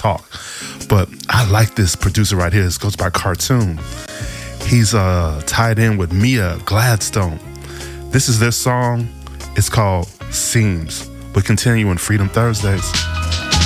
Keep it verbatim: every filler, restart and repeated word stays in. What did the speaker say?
talk. But I like this producer right here. This goes by Cartoon. He's uh, tied in with Mia Gladstone. This is their song. It's called Seams. We continue on Freedom Thursdays.